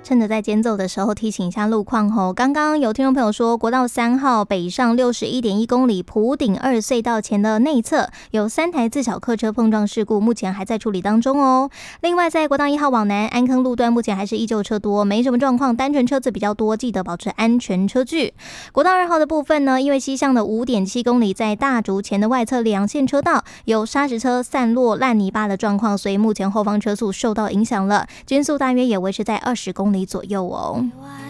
趁着在间奏的时候提醒一下路况吼。刚刚有听众朋友说，国道3号北上61.1公里埔顶2隧道前的内侧有3台自小客车碰撞事故，目前还在处理当中哦。另外，在国道1号往南安坑路段，目前还是依旧车多，没什么状况，单纯车子比较多，记得保持安全车距。国道2号的部分呢，因为西向的5.7公里在大竹前的外侧2线车道有砂石车散落烂泥巴的状况，所以目前后方车速受到影响了，均速大约也维持在20公里左右哦。